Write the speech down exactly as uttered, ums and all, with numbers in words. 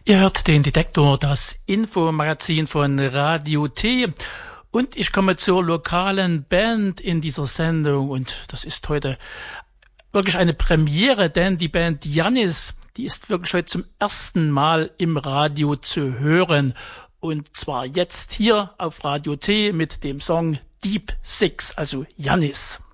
Ihr hört den Detektor, das Infomagazin von Radio T. Und ich komme zur lokalen Band in dieser Sendung. Und das ist heute wirklich eine Premiere, denn die Band Jannis, die ist wirklich heute zum ersten Mal im Radio zu hören. Und zwar jetzt hier auf Radio T mit dem Song Deep Six, also Jannis.